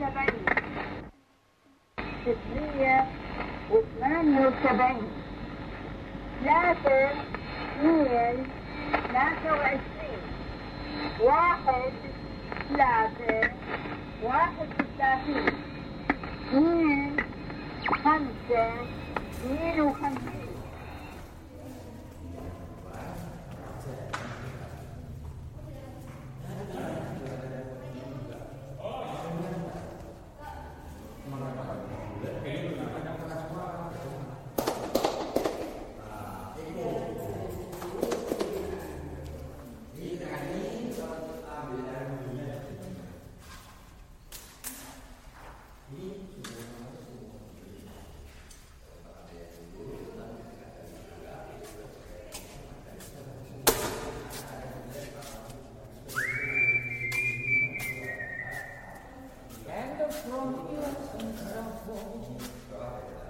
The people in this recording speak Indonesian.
وسبعين 678 3 2 23 1 3 31 2 5 52 And the from you